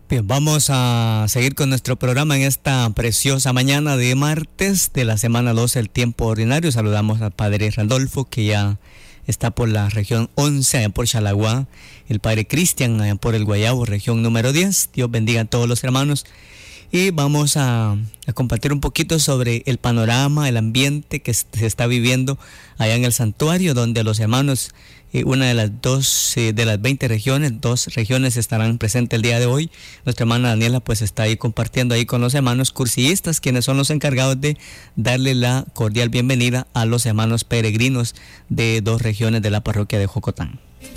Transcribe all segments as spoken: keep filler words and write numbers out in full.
Bien, vamos a seguir con nuestro programa en esta preciosa mañana de martes de la semana doce del tiempo ordinario. Saludamos al Padre Randolfo, que ya está por la región once, allá por Xalagua, el Padre Cristian, allá por el Guayabo, región número diez. Dios bendiga a todos los hermanos. Y vamos a, a compartir un poquito sobre el panorama, el ambiente que se está viviendo allá en el santuario, donde los hermanos, eh, una de las dos, eh, de las veinte regiones, dos regiones estarán presentes el día de hoy. Nuestra hermana Daniela pues está ahí compartiendo ahí con los hermanos cursillistas, quienes son los encargados de darle la cordial bienvenida a los hermanos peregrinos de dos regiones de la parroquia de Jocotán.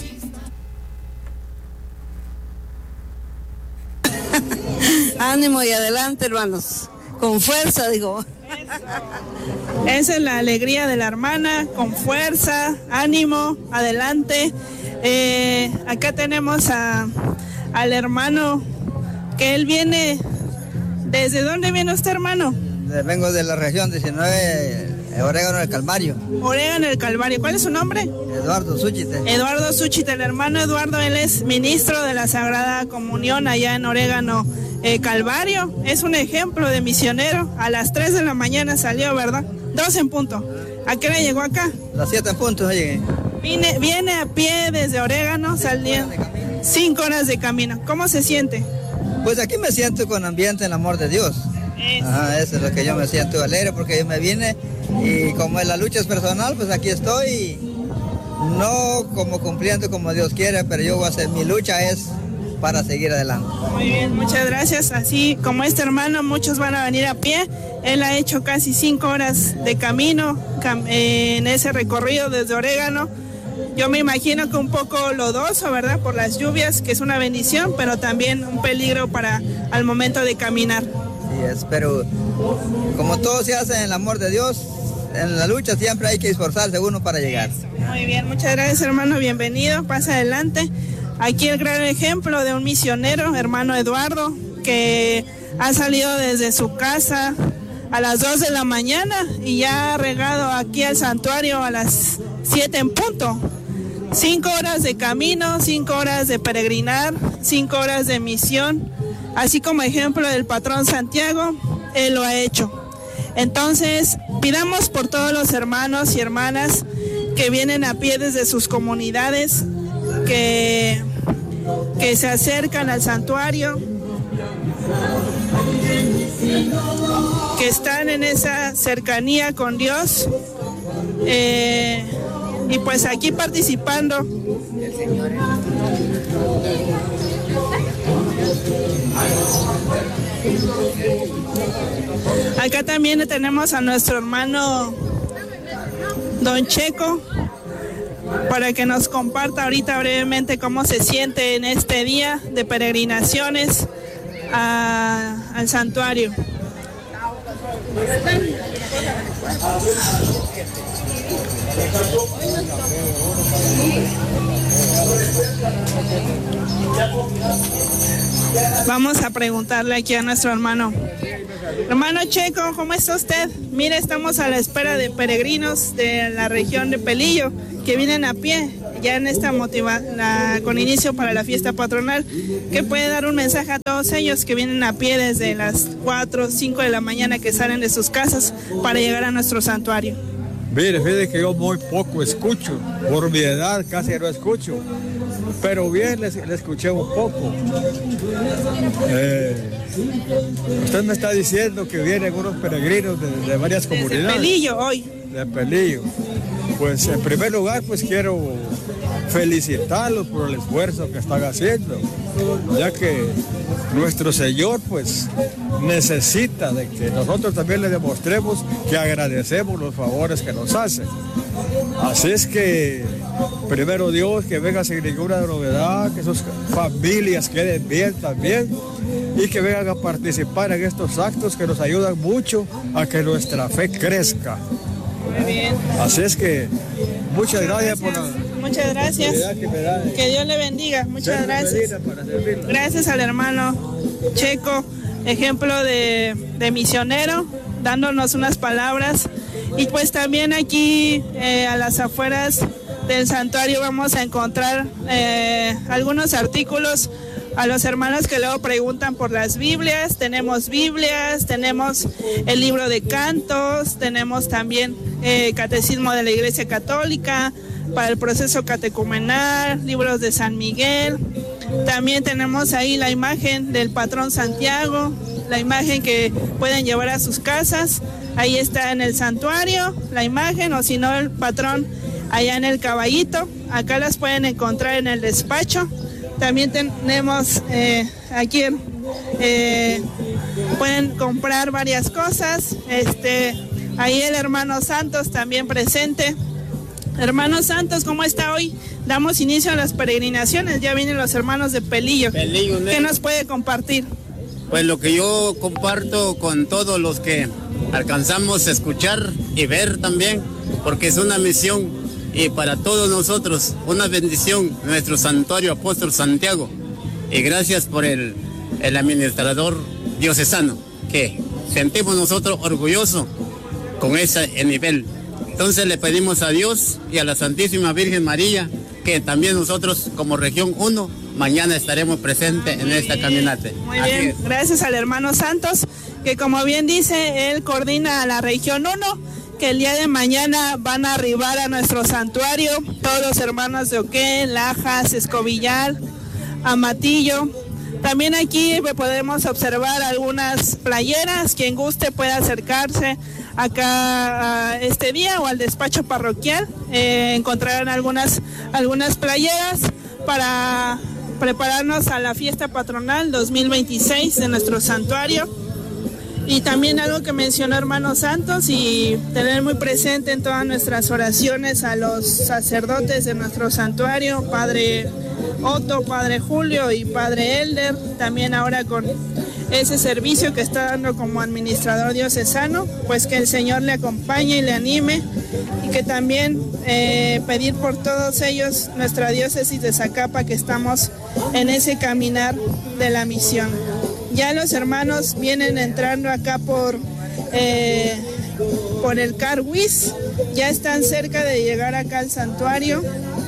Ánimo y adelante, hermanos, con fuerza, digo. Esa es la alegría de la hermana, con fuerza, ánimo, adelante. Eh, acá tenemos a, al hermano, que él viene, ¿desde dónde viene usted, hermano? Vengo de la región diecinueve, Orégano del Calvario. Orégano del Calvario, ¿cuál es su nombre? Eduardo Súchite. Eduardo Súchite, el hermano Eduardo, él es ministro de la Sagrada Comunión allá en Orégano eh, Calvario. Es un ejemplo de misionero. A las tres de la mañana salió, ¿verdad? dos en punto. ¿A qué hora llegó acá? A las siete en punto llegué. Viene, viene a pie desde Orégano, saliendo cinco horas de camino. ¿Cómo se siente? Pues aquí me siento con ambiente en el amor de Dios. Eso. Ajá, eso es lo que yo me siento alegre, porque yo me vine y como la lucha es personal, pues aquí estoy, no como cumpliendo como Dios quiere, pero yo voy a hacer, mi lucha es para seguir adelante. Muy bien, muchas gracias. Así como este hermano, muchos van a venir a pie. Él ha hecho casi cinco horas de camino cam- en ese recorrido desde Orégano. Yo me imagino que un poco lodoso, ¿verdad? Por las lluvias, que es una bendición, pero también un peligro para al momento de caminar. Sí, es, pero como todo se hace en el amor de Dios, en la lucha siempre hay que esforzarse uno para llegar. Muy bien, muchas gracias, hermano, bienvenido, pasa adelante. Aquí el gran ejemplo de un misionero, hermano Eduardo, que ha salido desde su casa a las dos de la mañana y ya ha regado aquí al santuario a las siete en punto. Cinco horas de camino, cinco horas de peregrinar, cinco horas de misión, así como ejemplo del patrón Santiago, él lo ha hecho. Entonces, pidamos por todos los hermanos y hermanas que vienen a pie desde sus comunidades, que, que se acercan al santuario, que están en esa cercanía con Dios, eh, y pues aquí participando. Acá también tenemos a nuestro hermano Don Checo, para que nos comparta ahorita brevemente cómo se siente en este día de peregrinaciones a, al santuario. Vamos a preguntarle aquí a nuestro hermano. Hermano Checo, ¿cómo está usted? Mire, estamos a la espera de peregrinos de la región de Pelillo que vienen a pie ya en esta motiva la, con inicio para la fiesta patronal. ¿Qué puede dar un mensaje a todos ellos que vienen a pie desde las cuatro o cinco de la mañana, que salen de sus casas para llegar a nuestro santuario? Mire, fíjate que yo muy poco escucho, por mi edad casi no escucho, pero bien le, le escuché un poco. Eh, usted me está diciendo que vienen unos peregrinos de, de varias Desde comunidades. De Pelillo hoy. De Pelillo. Pues en primer lugar, pues quiero felicitarlos por el esfuerzo que están haciendo, ya que nuestro Señor pues necesita de que nosotros también le demostremos que agradecemos los favores que nos hacen. Así es que primero Dios, que venga sin ninguna novedad, que sus familias queden bien también y que vengan a participar en estos actos que nos ayudan mucho a que nuestra fe crezca. Muy bien. Así es que muchas, muchas gracias, gracias por la muchas gracias. Que, me da, que Dios le bendiga. Muchas gracias. Gracias al hermano Checo, ejemplo de, de misionero, dándonos unas palabras. Y pues también aquí eh, a las afueras del santuario vamos a encontrar eh, algunos artículos A los hermanos que luego preguntan por las Biblias, tenemos Biblias, tenemos el libro de cantos, tenemos también eh, Catecismo de la Iglesia Católica, para el proceso catecumenal, libros de San Miguel. También tenemos ahí la imagen del patrón Santiago, la imagen que pueden llevar a sus casas. Ahí está en el santuario la imagen, o si no el patrón allá en el caballito. Acá las pueden encontrar en el despacho. También tenemos eh, aquí, eh, pueden comprar varias cosas. Este, ahí el hermano Santos también presente. Hermano Santos, ¿cómo está hoy? Damos inicio a las peregrinaciones, ya vienen los hermanos de Pelillo. Pelillo, ¿no? ¿Qué nos puede compartir? Pues lo que yo comparto con todos los que alcanzamos a escuchar y ver también, porque es una misión y para todos nosotros una bendición, nuestro santuario apóstol Santiago. Y gracias por el, el administrador diocesano, que sentimos nosotros orgullosos con ese nivel. Entonces le pedimos a Dios y a la Santísima Virgen María que también nosotros como región uno mañana estaremos presentes en esta caminata. Muy bien, gracias al hermano Santos, que como bien dice, él coordina a la región uno, que el día de mañana van a arribar a nuestro santuario todos los hermanos de Oquén, Lajas, Escobillar, Amatillo. También aquí podemos observar algunas playeras, quien guste puede acercarse acá a este día o al despacho parroquial. Eh, encontrarán algunas, algunas playeras para prepararnos a la fiesta patronal dos mil veintiséis de nuestro santuario. Y también algo que mencionó hermano Santos, y tener muy presente en todas nuestras oraciones a los sacerdotes de nuestro santuario, Padre Otto, Padre Julio y Padre Elder, también ahora con ese servicio que está dando como administrador diocesano, pues que el Señor le acompañe y le anime, y que también eh, pedir por todos ellos, nuestra diócesis de Zacapa, que estamos en ese caminar de la misión. Ya los hermanos vienen entrando acá por, eh, por el Carhuiz, ya están cerca de llegar acá al santuario.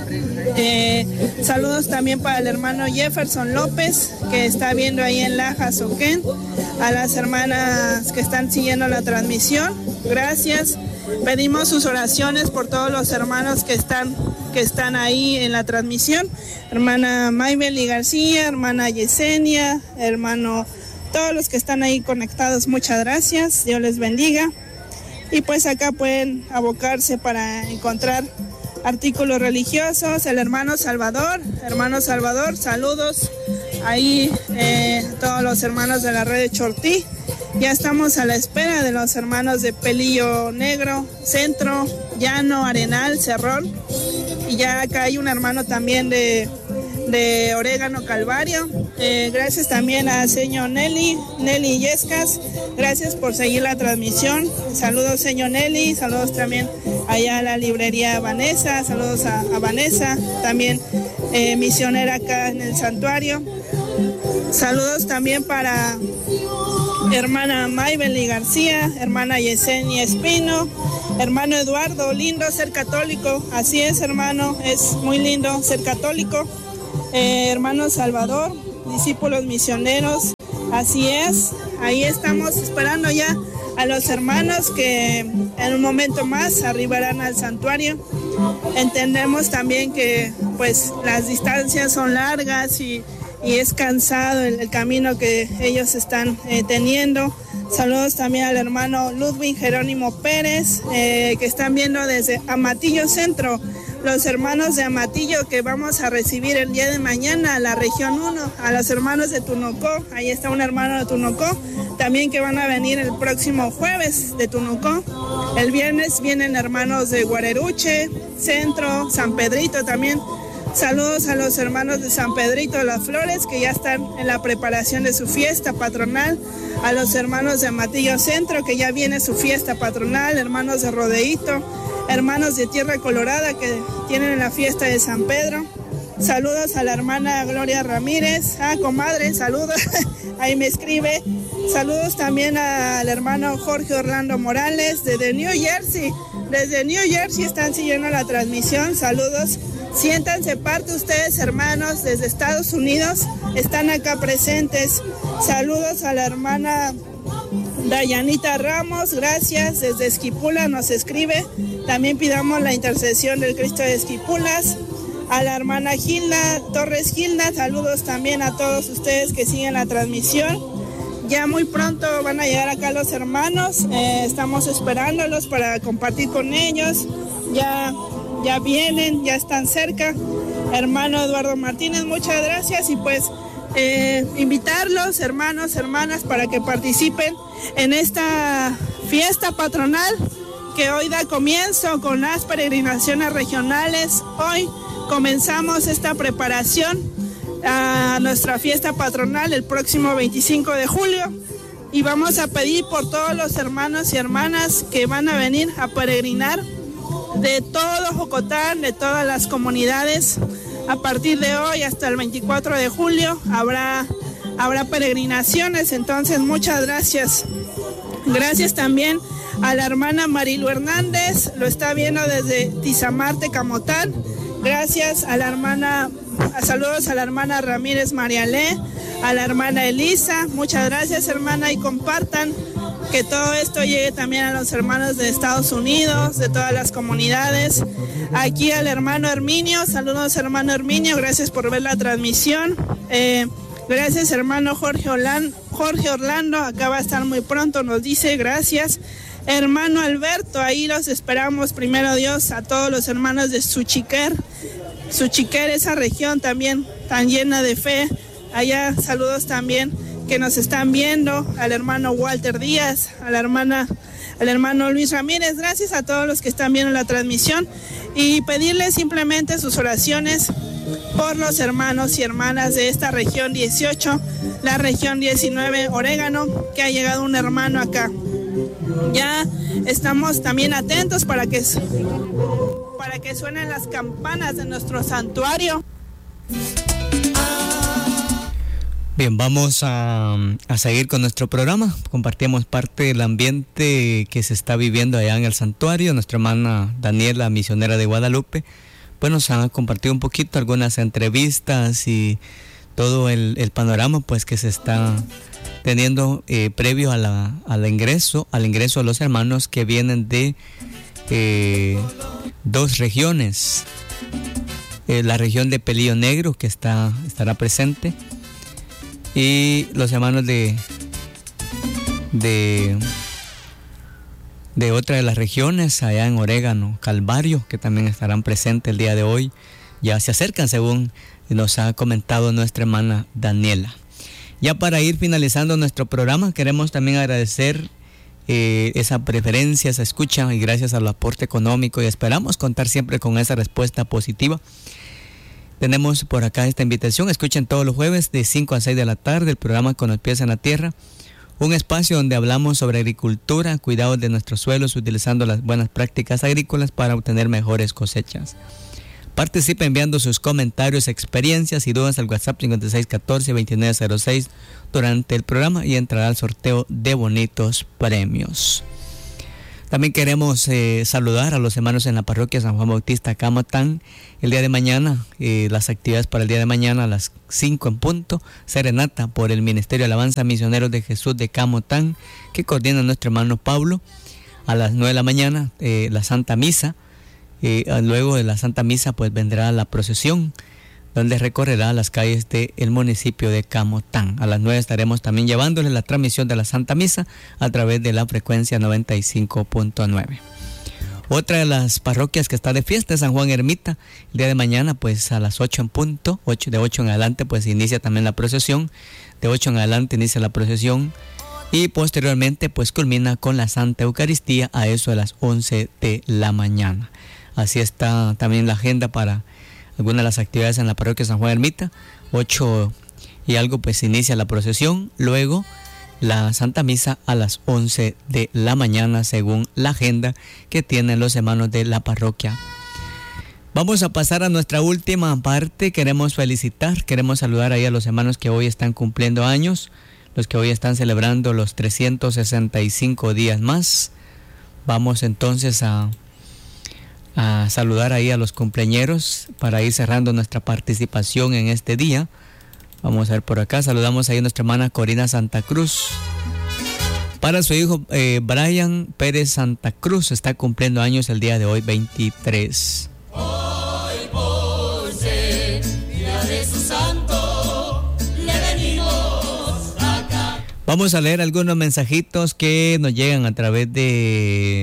Eh, saludos también para el hermano Jefferson López, que está viendo ahí en Lajas, Oquén, a las hermanas que están siguiendo la transmisión, gracias. Pedimos sus oraciones por todos los hermanos que están, que están ahí en la transmisión, hermana Maybeli García, hermana Yesenia, hermano, todos los que están ahí conectados, muchas gracias, Dios les bendiga. Y pues acá pueden abocarse para encontrar artículos religiosos. El hermano Salvador, hermano Salvador, saludos ahí eh, todos los hermanos de la red de Chortí. Ya estamos a la espera de los hermanos de Pelillo Negro, Centro, Llano, Arenal, Cerrón, y ya acá hay un hermano también de, de Orégano Calvario. Eh, gracias también a señor Nelly, Nelly Yescas, gracias por seguir la transmisión. Saludos señor Nelly, saludos también allá a la librería Vanessa, saludos a, a Vanessa, también eh, misionera acá en el santuario. Saludos también para hermana Maybeli García, hermana Yesenia Espino, hermano Eduardo, lindo ser católico, así es hermano, es muy lindo ser católico. Eh, hermano Salvador, discípulos misioneros, así es, ahí estamos esperando ya a los hermanos que en un momento más arribarán al santuario. Entendemos también que pues las distancias son largas y, y es cansado el, el camino que ellos están eh, teniendo. Saludos también al hermano Ludwig Jerónimo Pérez, eh, que están viendo desde Amatillo Centro, los hermanos de Amatillo que vamos a recibir el día de mañana a la región uno, a los hermanos de Tunocó, ahí está un hermano de Tunocó, también que van a venir el próximo jueves de Tunocó. El viernes vienen hermanos de Guareruche, Centro, San Pedrito también. Saludos a los hermanos de San Pedrito de las Flores, que ya están en la preparación de su fiesta patronal. A los hermanos de Amatillo Centro, que ya viene su fiesta patronal. Hermanos de Rodeíto, hermanos de Tierra Colorada, que tienen la fiesta de San Pedro. Saludos a la hermana Gloria Ramírez. Ah, comadre, saludos. Ahí me escribe. Saludos también al hermano Jorge Orlando Morales, desde New Jersey. Desde New Jersey están siguiendo la transmisión. Saludos. Siéntanse parte ustedes, hermanos, desde Estados Unidos, están acá presentes. Saludos a la hermana Dayanita Ramos, gracias, desde Esquipula nos escribe. También pidamos la intercesión del Cristo de Esquipulas. A la hermana Gilda Torres Gilda, saludos también a todos ustedes que siguen la transmisión. Ya muy pronto van a llegar acá los hermanos, eh, estamos esperándolos para compartir con ellos. Ya, ya vienen, ya están cerca. Hermano Eduardo Martínez, muchas gracias y pues eh, invitarlos, hermanos, hermanas, para que participen en esta fiesta patronal que hoy da comienzo con las peregrinaciones regionales. Hoy comenzamos esta preparación a nuestra fiesta patronal el próximo veinticinco de julio y vamos a pedir por todos los hermanos y hermanas que van a venir a peregrinar de todo Jocotán, de todas las comunidades. A partir de hoy hasta el veinticuatro de julio habrá, habrá peregrinaciones, entonces muchas gracias. Gracias también a la hermana Marilu Hernández, lo está viendo desde Tizamarte, Camotán. Gracias a la hermana, a saludos a la hermana Ramírez Marialé, a la hermana Elisa, muchas gracias hermana y compartan que todo esto llegue también a los hermanos de Estados Unidos, de todas las comunidades. Aquí al hermano Herminio, saludos hermano Herminio, gracias por ver la transmisión. Eh, gracias hermano Jorge Orlando, Jorge Orlando, acá va a estar muy pronto, nos dice gracias. Hermano Alberto, ahí los esperamos, primero Dios, a todos los hermanos de Suchiquer, Suchiquer, esa región también tan llena de fe. Allá saludos también que nos están viendo, al hermano Walter Díaz, a la hermana, al hermano Luis Ramírez, gracias a todos los que están viendo la transmisión y pedirles simplemente sus oraciones por los hermanos y hermanas de esta región dieciocho, la región diecinueve, Orégano, que ha llegado un hermano acá. Ya estamos también atentos para que, para que suenen las campanas de nuestro santuario. Bien, vamos a, a seguir con nuestro programa. Compartimos parte del ambiente que se está viviendo allá en el santuario. Nuestra hermana Daniela, misionera de Guadalupe, pues nos ha compartido un poquito algunas entrevistas y todo el, el panorama pues que se está teniendo eh, previo a la, al ingreso, al ingreso de los hermanos que vienen de eh, dos regiones. Eh, la región de Pelillo Negro, que está, estará presente, y los hermanos de, de, de otra de las regiones, allá en Orégano, Calvario, que también estarán presentes el día de hoy. Ya se acercan, según nos ha comentado nuestra hermana Daniela. Ya para ir finalizando nuestro programa, queremos también agradecer eh, esa preferencia, esa escucha y gracias al aporte económico, y esperamos contar siempre con esa respuesta positiva. Tenemos por acá esta invitación, escuchen todos los jueves de cinco a seis de la tarde el programa Con los Pies en la Tierra, un espacio donde hablamos sobre agricultura, cuidado de nuestros suelos, utilizando las buenas prácticas agrícolas para obtener mejores cosechas. Participe enviando sus comentarios, experiencias y dudas al WhatsApp cincuenta y seis catorce veintinueve cero seis durante el programa y entrará al sorteo de bonitos premios. También queremos eh, saludar a los hermanos en la parroquia San Juan Bautista Camotán. El día de mañana, eh, las actividades para el día de mañana a las cinco en punto, serenata por el Ministerio de Alabanza Misioneros de Jesús de Camotán, que coordina nuestro hermano Pablo. A las nueve de la mañana, eh, la Santa Misa. Eh, luego de la Santa Misa pues vendrá la procesión, donde recorrerá las calles del municipio de Camotán. A las nueve estaremos también llevándoles la transmisión de la Santa Misa a través de la frecuencia noventa y cinco punto nueve. Otra de las parroquias que está de fiesta es San Juan Ermita. El día de mañana pues a las ocho en punto, ocho, de ocho en adelante pues inicia también la procesión. De ocho en adelante inicia la procesión y posteriormente pues culmina con la Santa Eucaristía a eso de las once de la mañana. Así está también la agenda para algunas de las actividades en la parroquia San Juan Ermita. ocho y algo pues inicia la procesión, luego la Santa Misa a las once de la mañana según la agenda que tienen los hermanos de la parroquia. Vamos a pasar a nuestra última parte. Queremos felicitar, queremos saludar ahí a los hermanos que hoy están cumpliendo años, los que hoy están celebrando los trescientos sesenta y cinco días más. Vamos entonces a a saludar ahí a los cumpleañeros para ir cerrando nuestra participación en este día. Vamos a ver por acá, saludamos ahí a nuestra hermana Corina Santa Cruz. Para su hijo eh, Brian Pérez Santa Cruz, está cumpliendo años el día de hoy, veintitrés. Hoy por ser día de su santo, le venimos acá. Vamos a leer algunos mensajitos que nos llegan a través de